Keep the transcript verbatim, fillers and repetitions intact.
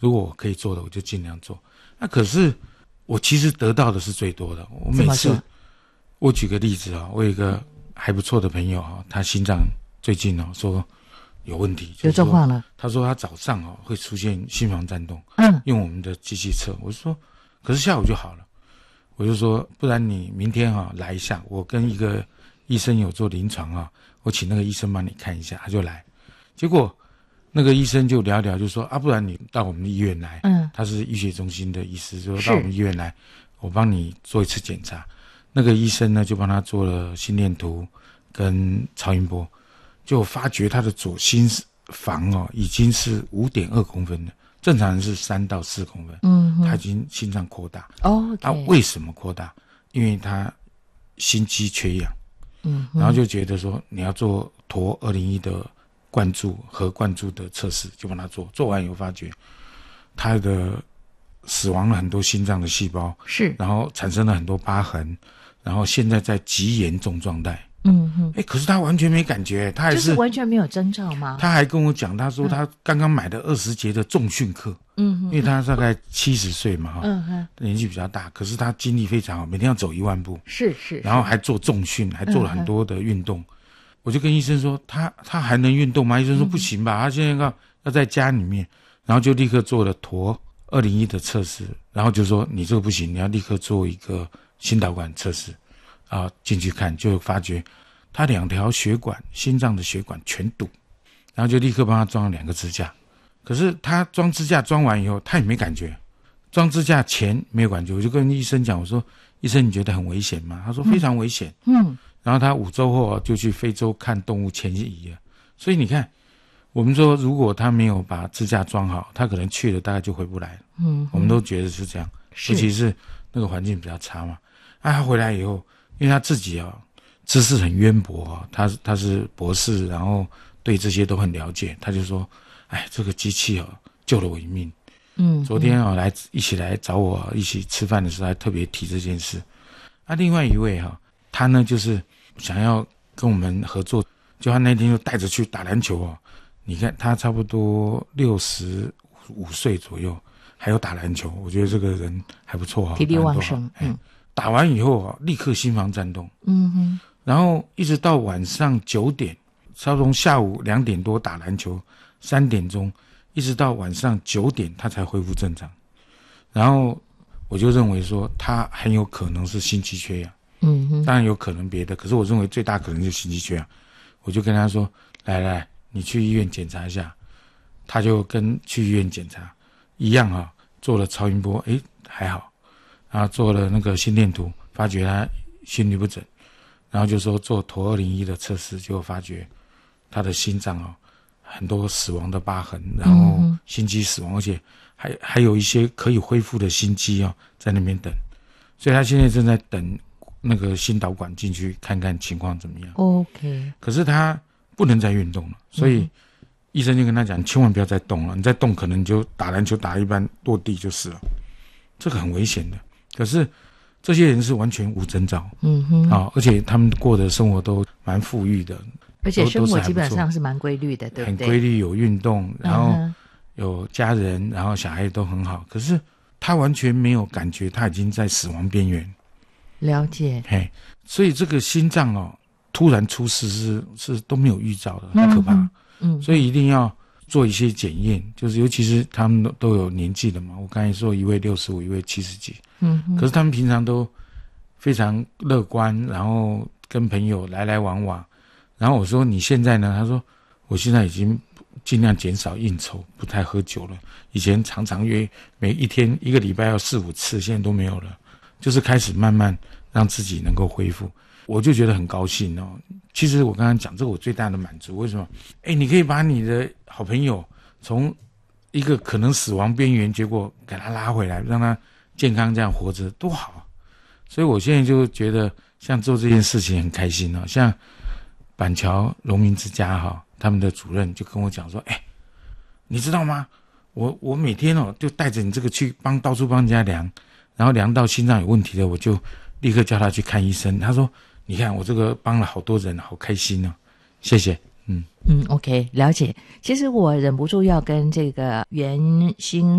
如果我可以做的，我就尽量做。那可是我其实得到的是最多的。我每次，我举个例子啊，我有一个还不错的朋友啊，他心脏最近哦说有问题， 有状况了。 他说他早上哦会出现心房颤动， 嗯， 用我们的机器测，我就说，可是下午就好了。我就说，不然你明天啊来一下，我跟一个医生有做临床啊，我请那个医生帮你看一下，他就来。结果那个医生就聊聊，就说啊，不然你到我们医院来，嗯，他是医学中心的医师，就说到我们医院来，我帮你做一次检查。那个医生呢就帮他做了心电图跟超音波，就发觉他的左心房哦已经是 五点二公分了。正常人是三到四公分，嗯，他已经心脏扩大。哦，那为什么扩大？因为他心肌缺氧，嗯，然后就觉得说你要做陀二零一的灌注和灌注的测试，就帮他做。做完以后发觉他的死亡了很多心脏的细胞，是，然后产生了很多疤痕，然后现在在极严重状态。嗯哼，哎，可是他完全没感觉，他还是、 就是、完全没有征兆吗？ 他还跟我讲，他说他刚刚买了二十节的重训课，嗯哼，因为他大概七十岁嘛，哈，嗯哼，年纪比较大，可是他精力非常好，每天要走一万步，是是，然后还做重训，还做了很多的运动。嗯、我就跟医生说，他他还能运动吗？医生说不行吧，他现在要要在家里面，然后就立刻做了陀二零一的测试，然后就说你这个不行，你要立刻做一个心导管测试。啊，进去看就发觉他两条血管，心脏的血管全堵，然后就立刻帮他装了两个支架。可是他装支架装完以后，他也没感觉。装支架前没有感觉，我就跟医生讲，我说医生你觉得很危险吗？他说非常危险。嗯，然后他五周后就去非洲看动物迁移了。所以你看，我们说如果他没有把支架装好，他可能去了大概就回不来了。嗯，我们都觉得是这样，尤其是那个环境比较差嘛。啊，他回来以后。因为他自己啊知识很渊博啊，他他是博士，然后对这些都很了解。他就说：“哎，这个机器啊救了我一命。”嗯，昨天啊来一起来找我一起吃饭的时候，还特别提这件事。啊，另外一位哈、啊，他呢就是想要跟我们合作，就他那天就带着去打篮球啊。你看他差不多六十五岁左右，还有打篮球，我觉得这个人还不错啊， 体力旺盛。嗯。 打完以后啊，立刻心房颤动，嗯哼，然后一直到晚上九点，他从下午两点多打篮球，三点钟，一直到晚上九点，他才恢复正常。然后我就认为说，他很有可能是心肌缺氧，嗯哼，当然有可能别的，可是我认为最大可能就是心肌缺氧。我就跟他说，来来，你去医院检查一下。他就跟去医院检查一样啊，做了超音波，诶，还好。然后做了那个心电图，发觉他心律不整，然后就说做陀二零一的测试，结果发觉他的心脏哦很多死亡的疤痕，然后心肌死亡，而且还还有一些可以恢复的心肌哦在那边等，所以他现在正在等那个心导管进去看看情况怎么样。OK， 可是他不能再运动了，所以医生就跟他讲，千万不要再动了，你再动可能就打篮球打一半落地就死了，这个很危险的。可是这些人是完全无征兆，嗯哼，啊，而且他们过的生活都蛮富裕的， 而且生活基本上是蛮规律的，对不对？ 很规律，有运动，然后有家人，然后小孩都很好。可是他完全没有感觉，他已经在死亡边缘。 了解， 嘿，所以这个心脏哦，突然出事是是都没有预兆的，很可怕。嗯，嗯，所以一定要做一些检验，就是尤其是他们都都有年纪了嘛。我刚才说一位六十五，一位七十几。嗯，可是他们平常都非常乐观，然后跟朋友来来往往。然后我说你现在呢？他说我现在已经尽量减少应酬，不太喝酒了。以前常常约每一天一个礼拜要四五次，现在都没有了。就是开始慢慢让自己能够恢复，我就觉得很高兴哦。其实我刚刚讲这个我最大的满足，为什么？哎，你可以把你的好朋友从一个可能死亡边缘，结果给他拉回来，让他健康这样活着多好。所以我现在就觉得像做这件事情很开心哦。像板桥荣民之家哈，他们的主任就跟我讲说，哎，你知道吗？我我每天哦就带着你这个去帮到处帮人家量，然后量到心脏有问题的，我就立刻叫他去看医生。他说，你看我这个帮了好多人，好开心哦。谢谢。嗯嗯 ，OK， 了解。其实我忍不住要跟这个袁兴